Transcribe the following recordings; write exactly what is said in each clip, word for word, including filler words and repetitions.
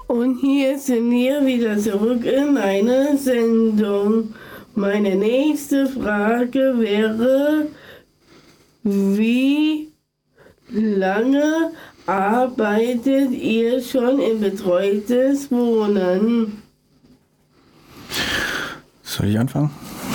Und hier sind wir wieder zurück in einer Sendung. Meine nächste Frage wäre, wie lange arbeitet ihr schon in betreutes Wohnen? Soll ich anfangen?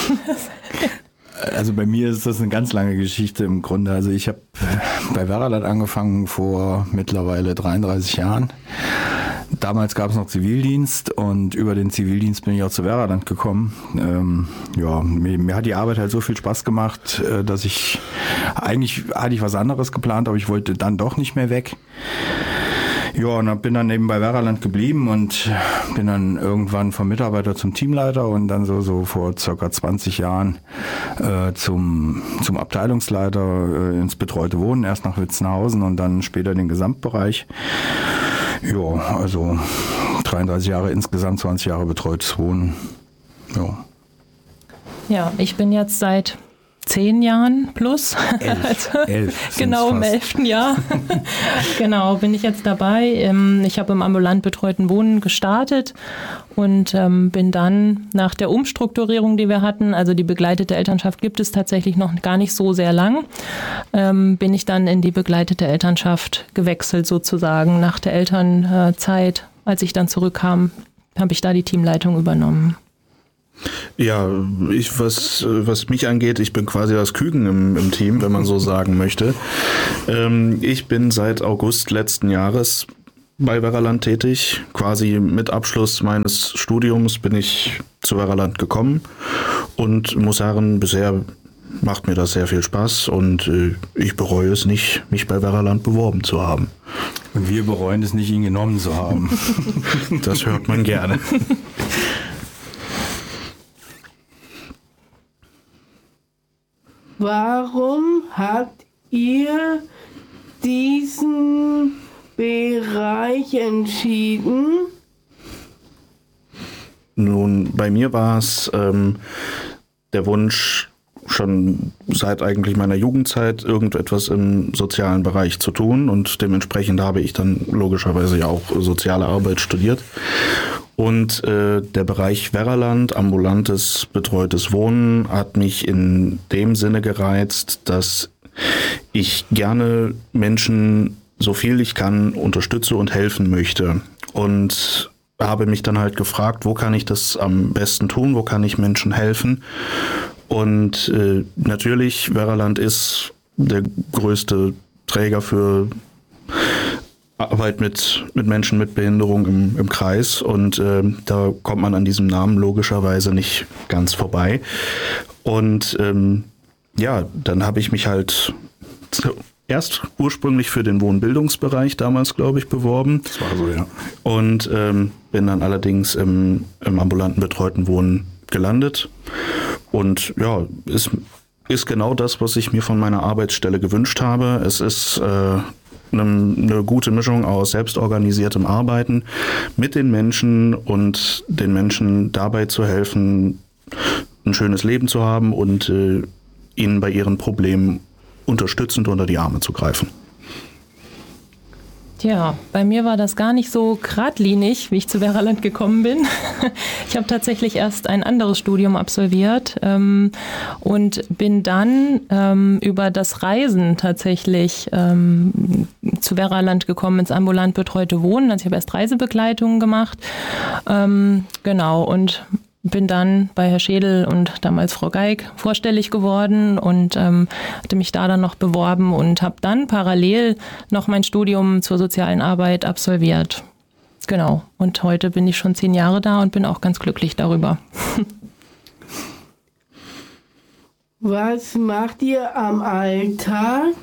Also bei mir ist das eine ganz lange Geschichte im Grunde. Also ich habe bei Veraland angefangen vor mittlerweile dreiunddreißig Jahren. Damals gab es noch Zivildienst und über den Zivildienst bin ich auch zu Veraland gekommen. Ähm, ja, mir, mir hat die Arbeit halt so viel Spaß gemacht, äh, dass ich, eigentlich hatte ich was anderes geplant, aber ich wollte dann doch nicht mehr weg. Ja, und bin dann eben bei Veraland geblieben und bin dann irgendwann vom Mitarbeiter zum Teamleiter und dann so, so vor circa zwanzig Jahren äh, zum, zum Abteilungsleiter äh, ins betreute Wohnen, erst nach Witzenhausen und dann später den Gesamtbereich. Ja, also dreiunddreißig Jahre insgesamt, zwanzig Jahre betreutes Wohnen. Ja, ja, ich bin jetzt seit zehn Jahren plus. Elf, also, elf genau, im elften Jahr. Genau, bin ich jetzt dabei. Ich habe im ambulant betreuten Wohnen gestartet und ähm, bin dann nach der Umstrukturierung, die wir hatten, also die begleitete Elternschaft gibt es tatsächlich noch gar nicht so sehr lang, ähm, bin ich dann in die begleitete Elternschaft gewechselt sozusagen. Nach der Elternzeit, als ich dann zurückkam, habe ich da die Teamleitung übernommen. Ja, ich, was, was mich angeht, ich bin quasi das Küken im, im Team, wenn man so sagen möchte. Ähm, ich bin seit August letzten Jahres bei Veraland tätig. Quasi mit Abschluss meines Studiums bin ich zu Veraland gekommen und muss sagen, bisher macht mir das sehr viel Spaß und äh, ich bereue es nicht, mich bei Veraland beworben zu haben. Und wir bereuen es nicht, ihn genommen zu haben. Das hört man gerne. Warum habt ihr diesen Bereich entschieden? Nun, bei mir war es ähm, der Wunsch, schon seit eigentlich meiner Jugendzeit irgendetwas im sozialen Bereich zu tun und dementsprechend habe ich dann logischerweise ja auch soziale Arbeit studiert. Und äh, der Bereich Veraland, ambulantes betreutes Wohnen, hat mich in dem Sinne gereizt, dass ich gerne Menschen, so viel ich kann, unterstütze und helfen möchte. Und habe mich dann halt gefragt, wo kann ich das am besten tun, wo kann ich Menschen helfen? Und äh, natürlich, Veraland ist der größte Träger für Arbeit mit, mit Menschen mit Behinderung im, im Kreis und äh, da kommt man an diesem Namen logischerweise nicht ganz vorbei. Und ähm, ja, dann habe ich mich halt erst ursprünglich für den Wohnbildungsbereich damals, glaube ich, beworben. Das war so, ja. Und ähm, bin dann allerdings im, im ambulanten betreuten Wohnen gelandet. Und ja, ist, ist genau das, was ich mir von meiner Arbeitsstelle gewünscht habe. Es ist äh, eine gute Mischung aus selbstorganisiertem Arbeiten mit den Menschen und den Menschen dabei zu helfen, ein schönes Leben zu haben und äh, ihnen bei ihren Problemen unterstützend unter die Arme zu greifen. Ja, bei mir war das gar nicht so geradlinig, wie ich zu Veraland gekommen bin. Ich habe tatsächlich erst ein anderes Studium absolviert ähm, und bin dann ähm, über das Reisen tatsächlich ähm, zu Veraland gekommen, ins ambulant betreute Wohnen. Also ich habe erst Reisebegleitungen gemacht. Ähm, genau, und bin dann bei Herr Schädel und damals Frau Geig vorstellig geworden und ähm, hatte mich da dann noch beworben und habe dann parallel noch mein Studium zur sozialen Arbeit absolviert. Genau. Und heute bin ich schon zehn Jahre da und bin auch ganz glücklich darüber. Was macht ihr am Alltag?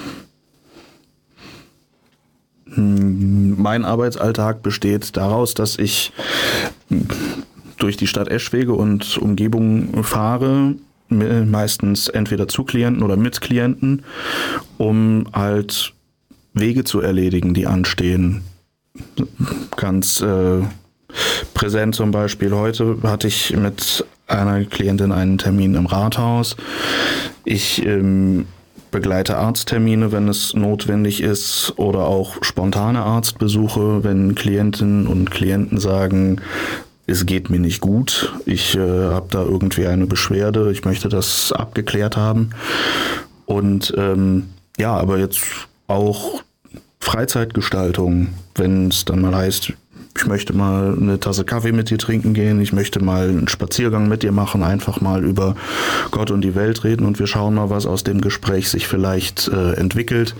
Mein Arbeitsalltag besteht daraus, dass ich durch die Stadt Eschwege und Umgebung fahre, meistens entweder zu Klienten oder mit Klienten, um halt Wege zu erledigen, die anstehen. Ganz äh, präsent zum Beispiel heute hatte ich mit einer Klientin einen Termin im Rathaus. Ich ähm, begleite Arzttermine, wenn es notwendig ist, oder auch spontane Arztbesuche, wenn Klientinnen und Klienten sagen, es geht mir nicht gut, ich äh, habe da irgendwie eine Beschwerde, ich möchte das abgeklärt haben. Und ähm, ja, aber jetzt auch Freizeitgestaltung, wenn es dann mal heißt, ich möchte mal eine Tasse Kaffee mit dir trinken gehen, ich möchte mal einen Spaziergang mit dir machen, einfach mal über Gott und die Welt reden und wir schauen mal, was aus dem Gespräch sich vielleicht äh, entwickelt.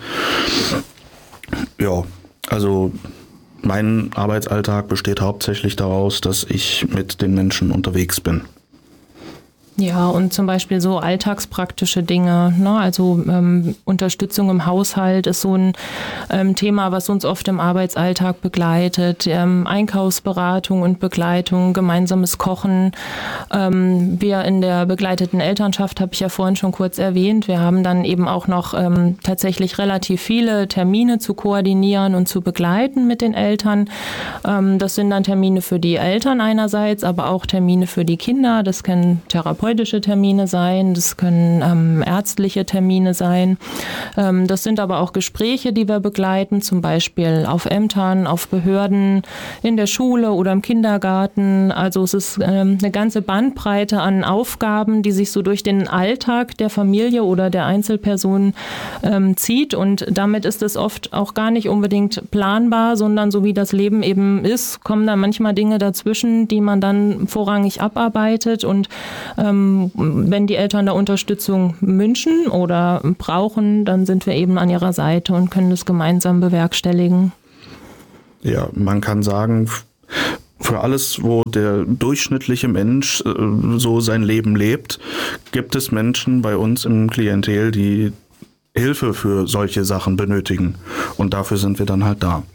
Ja, also mein Arbeitsalltag besteht hauptsächlich daraus, dass ich mit den Menschen unterwegs bin. Ja, und zum Beispiel so alltagspraktische Dinge, ne? Also ähm, Unterstützung im Haushalt ist so ein ähm, Thema, was uns oft im Arbeitsalltag begleitet. Ähm, Einkaufsberatung und Begleitung, gemeinsames Kochen. Ähm, wir in der begleiteten Elternschaft, habe ich ja vorhin schon kurz erwähnt, wir haben dann eben auch noch ähm, tatsächlich relativ viele Termine zu koordinieren und zu begleiten mit den Eltern. Ähm, das sind dann Termine für die Eltern einerseits, aber auch Termine für die Kinder. Das können Therapeuten Termine sein, das können ähm, ärztliche Termine sein. Ähm, das sind aber auch Gespräche, die wir begleiten, zum Beispiel auf Ämtern, auf Behörden, in der Schule oder im Kindergarten. Also es ist ähm, eine ganze Bandbreite an Aufgaben, die sich so durch den Alltag der Familie oder der Einzelperson ähm, zieht. Und damit ist es oft auch gar nicht unbedingt planbar, sondern so wie das Leben eben ist, kommen da manchmal Dinge dazwischen, die man dann vorrangig abarbeitet. Und ähm, wenn die Eltern da Unterstützung wünschen oder brauchen, dann sind wir eben an ihrer Seite und können das gemeinsam bewerkstelligen. Ja, man kann sagen, für alles, wo der durchschnittliche Mensch äh, so sein Leben lebt, gibt es Menschen bei uns im Klientel, die Hilfe für solche Sachen benötigen. Und dafür sind wir dann halt da.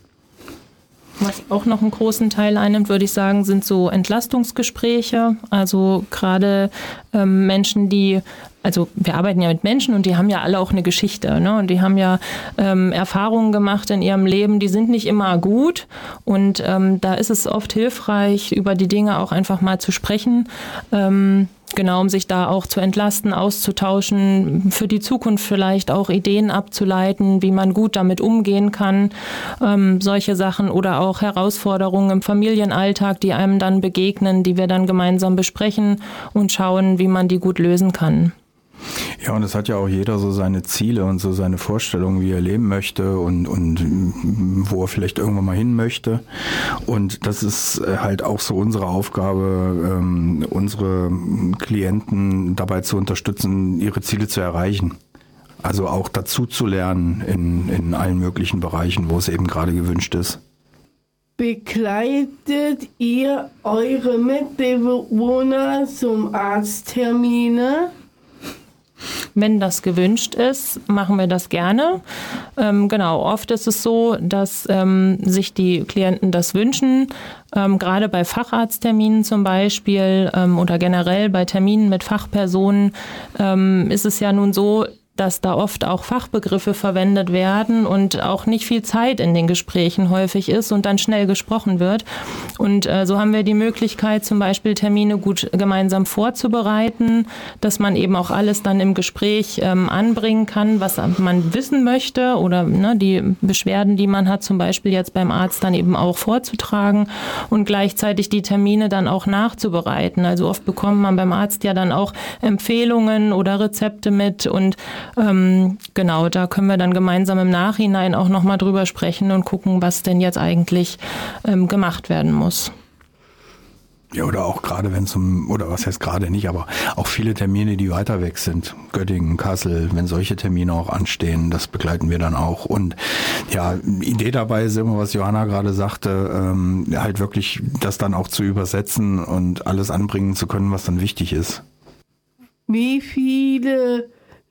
Was auch noch einen großen Teil einnimmt, würde ich sagen, sind so Entlastungsgespräche. Also gerade ähm, Menschen, die, also wir arbeiten ja mit Menschen und die haben ja alle auch eine Geschichte, ne? Und die haben ja ähm, Erfahrungen gemacht in ihrem Leben, die sind nicht immer gut. Und ähm, da ist es oft hilfreich, über die Dinge auch einfach mal zu sprechen. Ähm, Genau, um sich da auch zu entlasten, auszutauschen, für die Zukunft vielleicht auch Ideen abzuleiten, wie man gut damit umgehen kann, ähm, solche Sachen oder auch Herausforderungen im Familienalltag, die einem dann begegnen, die wir dann gemeinsam besprechen und schauen, wie man die gut lösen kann. Ja, und es hat ja auch jeder so seine Ziele und so seine Vorstellungen, wie er leben möchte und, und wo er vielleicht irgendwann mal hin möchte. Und das ist halt auch so unsere Aufgabe, ähm, unsere Klienten dabei zu unterstützen, ihre Ziele zu erreichen. Also auch dazu zu lernen in, in allen möglichen Bereichen, wo es eben gerade gewünscht ist. Begleitet ihr eure Mitbewohner zum Arzttermine? Wenn das gewünscht ist, machen wir das gerne. Ähm, genau, oft ist es so, dass ähm, sich die Klienten das wünschen. Ähm, gerade bei Facharztterminen zum Beispiel ähm, oder generell bei Terminen mit Fachpersonen ähm, ist es ja nun so, dass da oft auch Fachbegriffe verwendet werden und auch nicht viel Zeit in den Gesprächen häufig ist und dann schnell gesprochen wird. Und äh, so haben wir die Möglichkeit, zum Beispiel Termine gut gemeinsam vorzubereiten, dass man eben auch alles dann im Gespräch ähm, anbringen kann, was man wissen möchte oder ne, die Beschwerden, die man hat, zum Beispiel jetzt beim Arzt dann eben auch vorzutragen und gleichzeitig die Termine dann auch nachzubereiten. Also oft bekommt man beim Arzt ja dann auch Empfehlungen oder Rezepte mit und Ähm, genau, da können wir dann gemeinsam im Nachhinein auch nochmal drüber sprechen und gucken, was denn jetzt eigentlich ähm, gemacht werden muss. Ja, oder auch gerade wenn es um, oder was heißt gerade nicht, aber auch viele Termine, die weiter weg sind. Göttingen, Kassel, wenn solche Termine auch anstehen, das begleiten wir dann auch. Und ja, Idee dabei ist immer, was Johanna gerade sagte, ähm, halt wirklich das dann auch zu übersetzen und alles anbringen zu können, was dann wichtig ist. Wie viele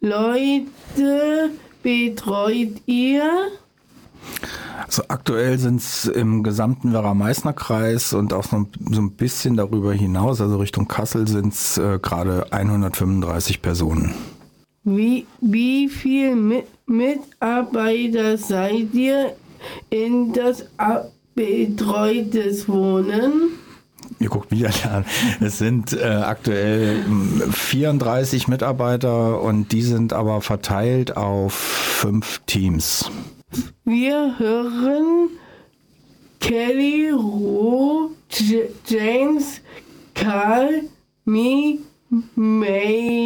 Leute betreut ihr? Also aktuell sind es im gesamten Werra-Meißner-Kreis und auch so, so ein bisschen darüber hinaus, also Richtung Kassel sind es äh, gerade hundertfünfunddreißig Personen. Wie, wie viele Mit- Mitarbeiter seid ihr in das betreutes Wohnen? ihr guckt wieder an. Es sind äh, aktuell vierunddreißig Mitarbeiter und die sind aber verteilt auf fünf Teams. Wir hören Kelly, Ro, J- James, Carl, Me, May,